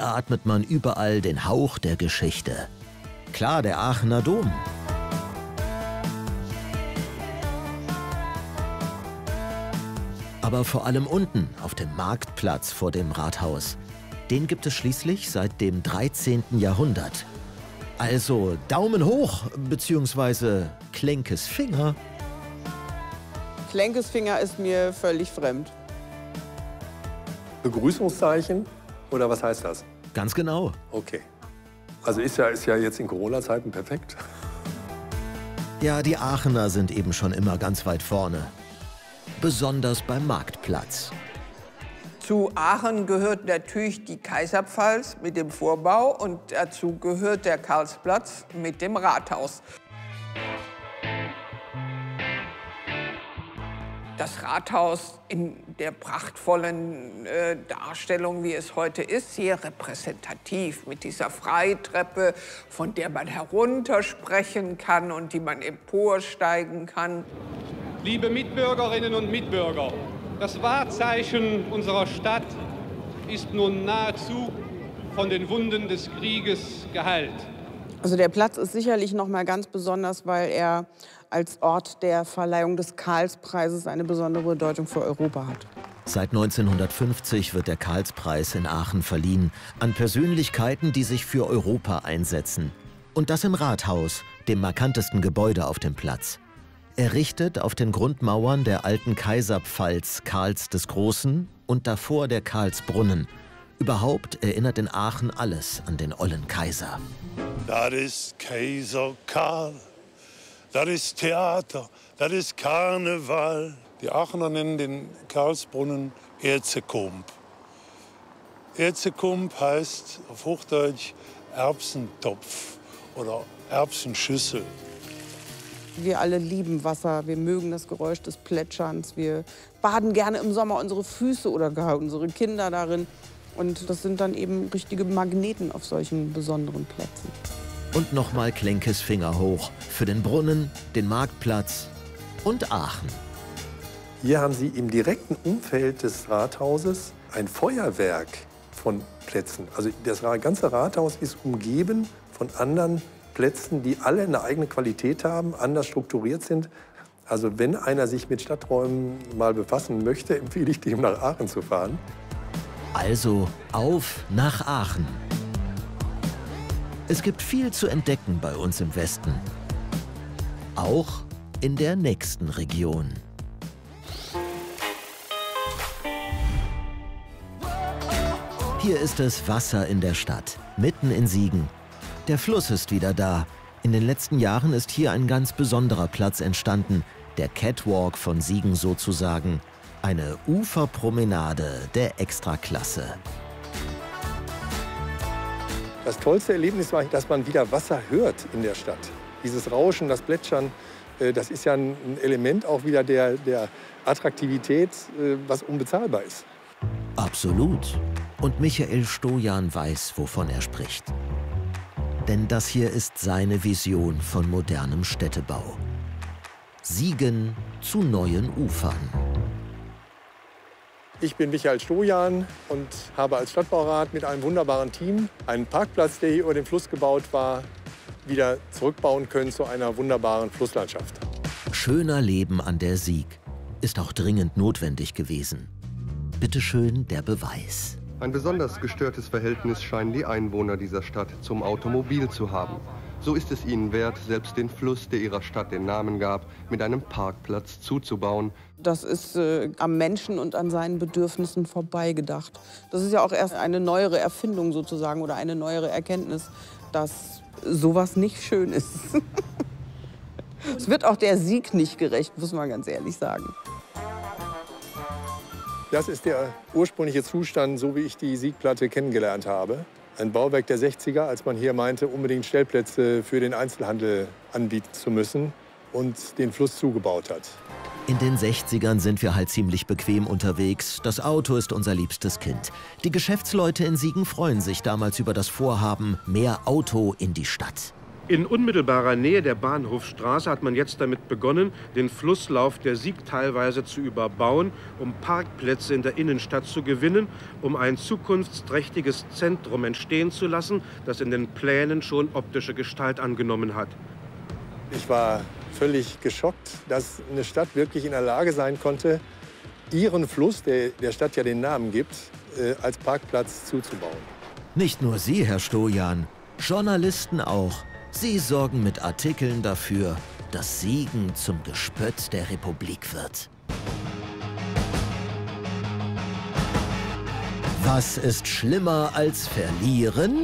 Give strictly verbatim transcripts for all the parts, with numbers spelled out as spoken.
atmet man überall den Hauch der Geschichte. Klar, der Aachener Dom. Aber vor allem unten, auf dem Marktplatz vor dem Rathaus. Den gibt es schließlich seit dem dreizehnten Jahrhundert. Also Daumen hoch, beziehungsweise Klenkes Finger. Klenkes Finger ist mir völlig fremd. Begrüßungszeichen oder was heißt das? Ganz genau. Okay. Also ist ja, ist ja jetzt in Corona-Zeiten perfekt. Ja, die Aachener sind eben schon immer ganz weit vorne. Besonders beim Marktplatz. Zu Aachen gehört natürlich die Kaiserpfalz mit dem Vorbau und dazu gehört der Karlsplatz mit dem Rathaus. Das Rathaus in der prachtvollen äh, Darstellung, wie es heute ist, sehr repräsentativ mit dieser Freitreppe, von der man heruntersprechen kann und die man emporsteigen kann. Liebe Mitbürgerinnen und Mitbürger, das Wahrzeichen unserer Stadt ist nun nahezu von den Wunden des Krieges geheilt. Also der Platz ist sicherlich noch mal ganz besonders, weil er als Ort der Verleihung des Karlspreises eine besondere Bedeutung für Europa hat. Seit neunzehnhundertfünfzig wird der Karlspreis in Aachen verliehen an Persönlichkeiten, die sich für Europa einsetzen. Und das im Rathaus, dem markantesten Gebäude auf dem Platz. Errichtet auf den Grundmauern der alten Kaiserpfalz Karls des Großen und davor der Karlsbrunnen. Überhaupt erinnert in Aachen alles an den ollen Kaiser. Das ist Kaiser Karl, das ist Theater, das ist Karneval. Die Aachener nennen den Karlsbrunnen Erzekump. Erzekump heißt auf Hochdeutsch Erbsentopf oder Erbsenschüssel. Wir alle lieben Wasser, wir mögen das Geräusch des Plätscherns, wir baden gerne im Sommer unsere Füße oder gar unsere Kinder darin. Und das sind dann eben richtige Magneten auf solchen besonderen Plätzen. Und nochmal Klenkes Finger hoch für den Brunnen, den Marktplatz und Aachen. Hier haben Sie im direkten Umfeld des Rathauses ein Feuerwerk von Plätzen. Also das ganze Rathaus ist umgeben von anderen Plätzen, die alle eine eigene Qualität haben, anders strukturiert sind. Also wenn einer sich mit Stadträumen mal befassen möchte, empfehle ich dem, nach Aachen zu fahren. Also auf nach Aachen. Es gibt viel zu entdecken bei uns im Westen. Auch in der nächsten Region. Hier ist es Wasser in der Stadt, mitten in Siegen. Der Fluss ist wieder da. In den letzten Jahren ist hier ein ganz besonderer Platz entstanden. Der Catwalk von Siegen sozusagen. Eine Uferpromenade der Extraklasse. Das tollste Erlebnis war, dass man wieder Wasser hört in der Stadt. Dieses Rauschen, das Plätschern, das ist ja ein Element auch wieder der, der Attraktivität, was unbezahlbar ist. Absolut. Und Michael Stojan weiß, wovon er spricht. Denn das hier ist seine Vision von modernem Städtebau. Siegen zu neuen Ufern. Ich bin Michael Stojan und habe als Stadtbaurat mit einem wunderbaren Team einen Parkplatz, der hier über den Fluss gebaut war, wieder zurückbauen können zu einer wunderbaren Flusslandschaft. Schöner Leben an der Sieg ist auch dringend notwendig gewesen. Bitte schön der Beweis. Ein besonders gestörtes Verhältnis scheinen die Einwohner dieser Stadt zum Automobil zu haben. So ist es ihnen wert, selbst den Fluss, der ihrer Stadt den Namen gab, mit einem Parkplatz zuzubauen. Das ist äh, am Menschen und an seinen Bedürfnissen vorbeigedacht. Das ist ja auch erst eine neuere Erfindung sozusagen oder eine neuere Erkenntnis, dass sowas nicht schön ist. Es wird auch der Sieg nicht gerecht, muss man ganz ehrlich sagen. Das ist der ursprüngliche Zustand, so wie ich die Siegplatte kennengelernt habe. Ein Bauwerk der sechziger, als man hier meinte, unbedingt Stellplätze für den Einzelhandel anbieten zu müssen und den Fluss zugebaut hat. In den sechzigern sind wir halt ziemlich bequem unterwegs. Das Auto ist unser liebstes Kind. Die Geschäftsleute in Siegen freuen sich damals über das Vorhaben, mehr Auto in die Stadt. In unmittelbarer Nähe der Bahnhofstraße hat man jetzt damit begonnen, den Flusslauf der Sieg teilweise zu überbauen, um Parkplätze in der Innenstadt zu gewinnen, um ein zukunftsträchtiges Zentrum entstehen zu lassen, das in den Plänen schon optische Gestalt angenommen hat. Ich war völlig geschockt, dass eine Stadt wirklich in der Lage sein konnte, ihren Fluss, der der Stadt ja den Namen gibt, äh, als Parkplatz zuzubauen. Nicht nur Sie, Herr Stojan, Journalisten auch. Sie sorgen mit Artikeln dafür, dass Siegen zum Gespött der Republik wird. Was ist schlimmer als verlieren?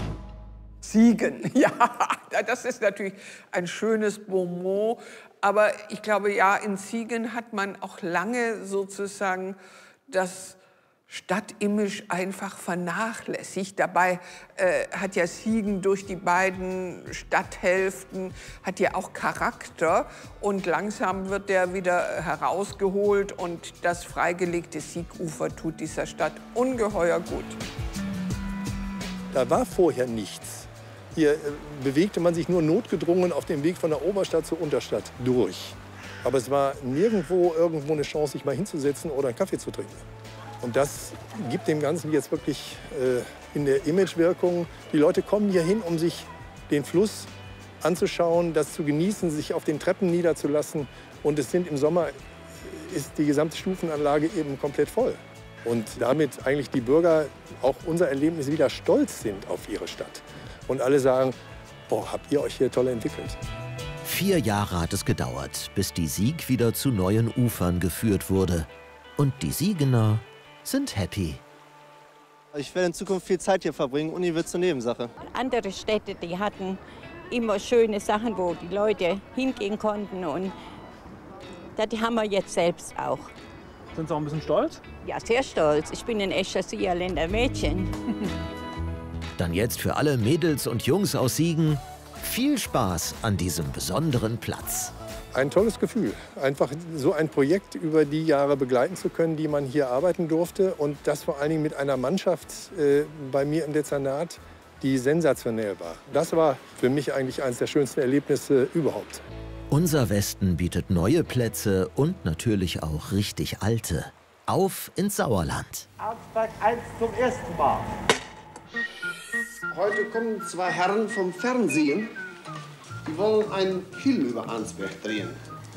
Siegen, ja, das ist natürlich ein schönes Bonmot. Aber ich glaube, ja, in Siegen hat man auch lange sozusagen das Stadtimage einfach vernachlässigt. Dabei äh, hat ja Siegen durch die beiden Stadthälften hat ja auch Charakter. Und langsam wird der wieder herausgeholt. Und das freigelegte Siegufer tut dieser Stadt ungeheuer gut. Da war vorher nichts. Hier äh, bewegte man sich nur notgedrungen auf dem Weg von der Oberstadt zur Unterstadt durch. Aber es war nirgendwo irgendwo eine Chance, sich mal hinzusetzen oder einen Kaffee zu trinken. Und das gibt dem Ganzen jetzt wirklich äh, in der Imagewirkung. Die Leute kommen hier hin, um sich den Fluss anzuschauen, das zu genießen, sich auf den Treppen niederzulassen. Und es sind im Sommer ist die gesamte Stufenanlage eben komplett voll. Und damit eigentlich die Bürger, auch unser Erlebnis, wieder stolz sind auf ihre Stadt. Und alle sagen, boah, habt ihr euch hier toll entwickelt. Vier Jahre hat es gedauert, bis die Sieg wieder zu neuen Ufern geführt wurde. Und die Siegener sind happy. Ich werde in Zukunft viel Zeit hier verbringen. Uni wird zur Nebensache. Andere Städte, die hatten immer schöne Sachen, wo die Leute hingehen konnten. Und das haben wir jetzt selbst auch. Sind Sie auch ein bisschen stolz? Ja, sehr stolz. Ich bin ein echtes Siegerländer Mädchen. Dann jetzt für alle Mädels und Jungs aus Siegen viel Spaß an diesem besonderen Platz. Ein tolles Gefühl, einfach so ein Projekt über die Jahre begleiten zu können, die man hier arbeiten durfte. Und das vor allen Dingen mit einer Mannschaft äh, bei mir im Dezernat, die sensationell war. Das war für mich eigentlich eines der schönsten Erlebnisse überhaupt. Unser Westen bietet neue Plätze und natürlich auch richtig alte. Auf ins Sauerland. Arnsberg eins zum ersten Mal. Heute kommen zwei Herren vom Fernsehen. Die wollen einen Film über Arnsberg drehen.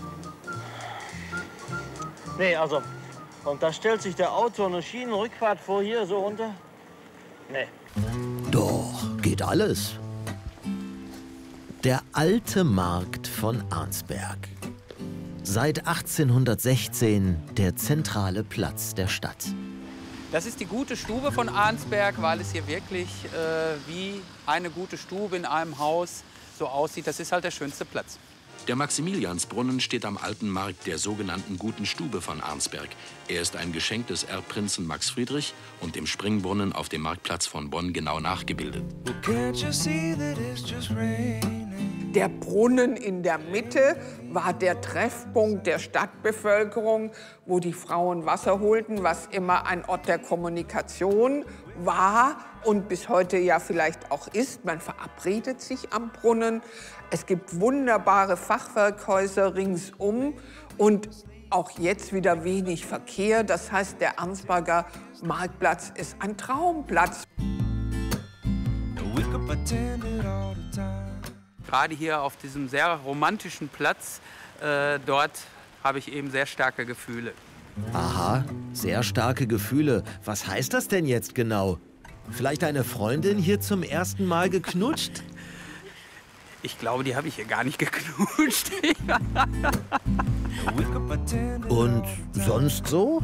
Nee, also, und da stellt sich der Autor eine Schienenrückfahrt vor hier so runter? Nee. Doch, geht alles. Der alte Markt von Arnsberg. Seit achtzehnhundertsechzehn der zentrale Platz der Stadt. Das ist die gute Stube von Arnsberg, weil es hier wirklich äh, wie eine gute Stube in einem Haus so aussieht. Das ist halt der schönste Platz. Der Maximiliansbrunnen steht am alten Markt der sogenannten Guten Stube von Arnsberg. Er ist ein Geschenk des Erbprinzen Max Friedrich und dem Springbrunnen auf dem Marktplatz von Bonn genau nachgebildet. Der Brunnen in der Mitte war der Treffpunkt der Stadtbevölkerung, wo die Frauen Wasser holten, was immer ein Ort der Kommunikation war und bis heute ja vielleicht auch ist. Man verabredet sich am Brunnen. Es gibt wunderbare Fachwerkhäuser ringsum und auch jetzt wieder wenig Verkehr. Das heißt, der Arnsberger Marktplatz ist ein Traumplatz. Gerade hier auf diesem sehr romantischen Platz, äh, dort habe ich eben sehr starke Gefühle. Aha, sehr starke Gefühle. Was heißt das denn jetzt genau? Vielleicht eine Freundin hier zum ersten Mal geknutscht? Ich glaube, die habe ich hier gar nicht geknutscht. Und sonst so?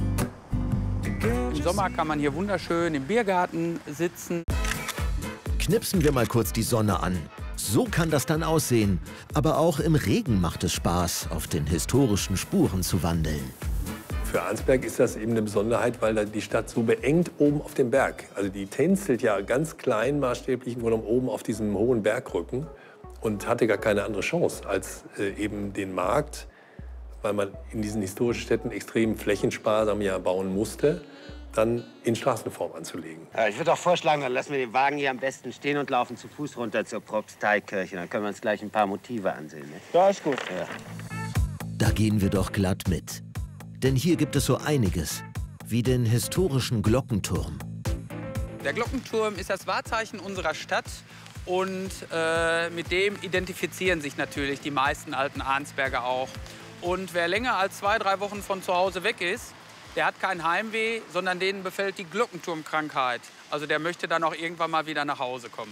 Im Sommer kann man hier wunderschön im Biergarten sitzen. Knipsen wir mal kurz die Sonne an. So kann das dann aussehen. Aber auch im Regen macht es Spaß, auf den historischen Spuren zu wandeln. Für Arnsberg ist das eben eine Besonderheit, weil da die Stadt so beengt oben auf dem Berg. Also die tänzelt ja ganz klein maßstäblich oben auf diesem hohen Bergrücken und hatte gar keine andere Chance als äh, eben den Markt, weil man in diesen historischen Städten extrem flächensparsam ja bauen musste. dann in Straßenform anzulegen. Ja, ich würde auch vorschlagen, dann lassen wir den Wagen hier am besten stehen und laufen zu Fuß runter zur Propsteikirche. Dann können wir uns gleich ein paar Motive ansehen. Ne? Ja, ist gut. Ja. Da gehen wir doch glatt mit. Denn hier gibt es so einiges, wie den historischen Glockenturm. Der Glockenturm ist das Wahrzeichen unserer Stadt und äh, mit dem identifizieren sich natürlich die meisten alten Arnsberger auch. Und wer länger als zwei, drei Wochen von zu Hause weg ist, der hat kein Heimweh, sondern den befällt die Glockenturmkrankheit. Also der möchte dann auch irgendwann mal wieder nach Hause kommen.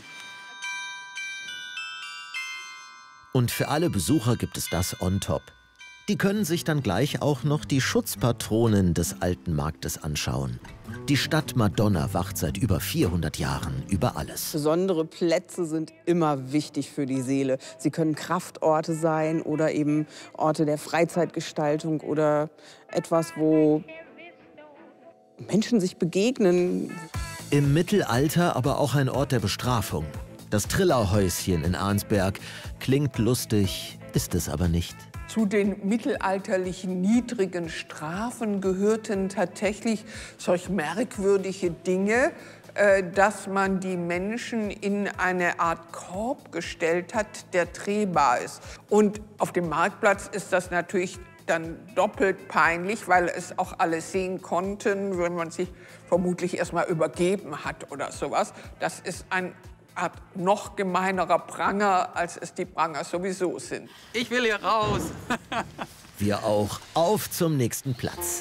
Und für alle Besucher gibt es das on top. Die können sich dann gleich auch noch die Schutzpatronin des alten Marktes anschauen. Die Stadtmadonna wacht seit über vierhundert Jahren über alles. Besondere Plätze sind immer wichtig für die Seele. Sie können Kraftorte sein oder eben Orte der Freizeitgestaltung oder etwas, wo Menschen sich begegnen. Im Mittelalter aber auch ein Ort der Bestrafung. Das Trillerhäuschen in Arnsberg klingt lustig, ist es aber nicht. Zu den mittelalterlichen niedrigen Strafen gehörten tatsächlich solch merkwürdige Dinge, äh, dass man die Menschen in eine Art Korb gestellt hat, der drehbar ist. Und auf dem Marktplatz ist das natürlich dann doppelt peinlich, weil es auch alle sehen konnten, wenn man sich vermutlich erst mal übergeben hat oder sowas. Das ist ein Art noch gemeinerer Pranger, als es die Pranger sowieso sind. Ich will hier raus. Wir auch. Auf zum nächsten Platz.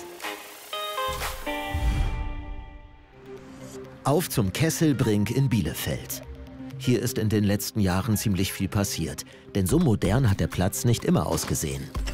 Auf zum Kesselbrink in Bielefeld. Hier ist in den letzten Jahren ziemlich viel passiert, denn so modern hat der Platz nicht immer ausgesehen.